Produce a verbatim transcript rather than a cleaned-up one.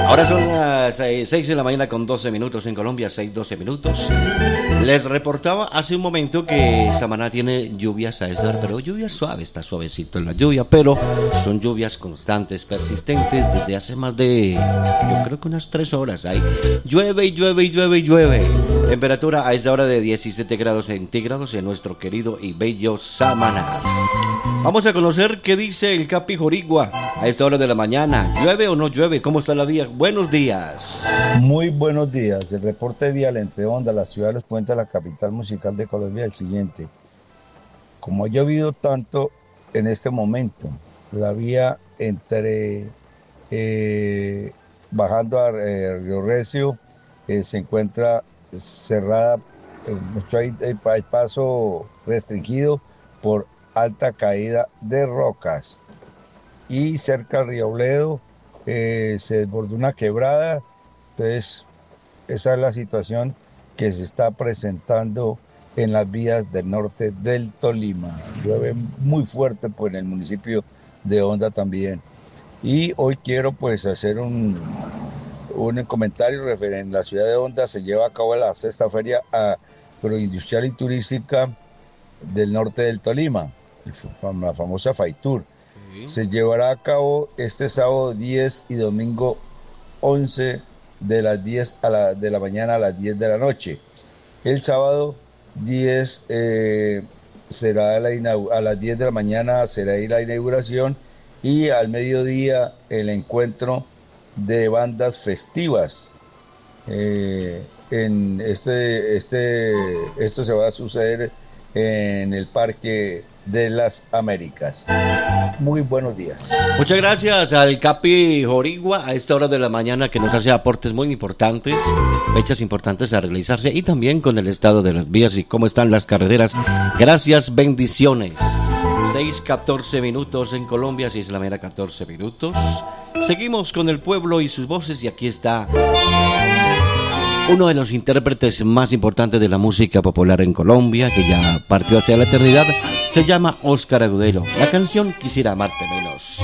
Ahora son las seis de la mañana con doce minutos en Colombia, seis doce minutos. Les reportaba hace un momento que Samaná tiene lluvias a esta hora, pero lluvias suaves, está suavecito en la lluvia, pero son lluvias constantes, persistentes desde hace más de, yo creo que unas tres horas. Ahí llueve y llueve y llueve y llueve. Temperatura a esta hora de diecisiete grados centígrados en nuestro querido y bello Samaná. Vamos a conocer qué dice el Capi Jorigua a esta hora de la mañana. ¿Llueve o no llueve? ¿Cómo está la vía? Buenos días. Muy buenos días. El reporte vial entre Honda, la ciudad de Los Puentes, la capital musical de Colombia, es el siguiente. Como ha llovido tanto en este momento, la vía entre eh, bajando a eh, Río Recio eh, se encuentra cerrada, eh, mucho hay, hay, hay paso restringido por alta caída de rocas, y cerca al Río Obledo eh, se desbordó una quebrada. Entonces esa es la situación que se está presentando en las vías del norte del Tolima. Llueve muy fuerte pues en el municipio de Honda también. Y hoy quiero pues hacer un, un comentario referente a la ciudad de Honda. Se lleva a cabo la sexta feria agroindustrial y turística del norte del Tolima, la famosa FAITUR. Sí. Se llevará a cabo este sábado diez y domingo once de las diez a la, de la mañana a las diez de la noche. El sábado diez eh, será la inaug- a las diez de la mañana será la inauguración, y al mediodía el encuentro de bandas festivas. Eh, en este, este, esto se va a suceder en el Parque de las Américas. Muy buenos días. Muchas gracias al Capi Jorigua a esta hora de la mañana, que nos hace aportes muy importantes, fechas importantes a realizarse, y también con el estado de las vías y cómo están las carreteras. Gracias, bendiciones. seis catorce minutos en Colombia, seis de la mañana catorce minutos. Seguimos con el pueblo y sus voces, y aquí está uno de los intérpretes más importantes de la música popular en Colombia, que ya partió hacia la eternidad. Se llama Óscar Agudelo. La canción Quisiera amarte menos.